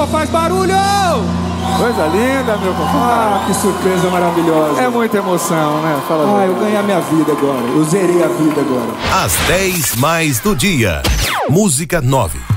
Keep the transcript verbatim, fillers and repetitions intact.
só faz barulho! Coisa linda, meu compadre. Ah, que surpresa maravilhosa. É muita emoção, né? Fala ah, eu ganhei a minha vida agora. Eu zerei a vida agora. Às dez mais do dia. Música nove.